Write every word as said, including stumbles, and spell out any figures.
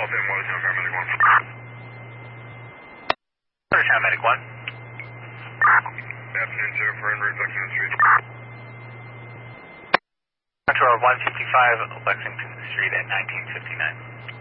ten, Watertown, paramedic one. Watertown, medic one. Afternoon, sir, for inverse Lexington Street. Control one fifty-five Lexington Street at nineteen fifty-nine.